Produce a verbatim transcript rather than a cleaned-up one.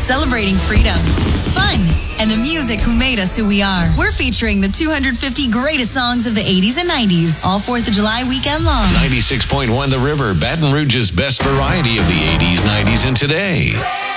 celebrating freedom, fun, and the music who made us who we are. We're featuring the two hundred fifty greatest songs of the eighties and nineties, all fourth of July weekend long. ninety-six point one The River, Baton Rouge's best variety of the eighties, nineties, and today.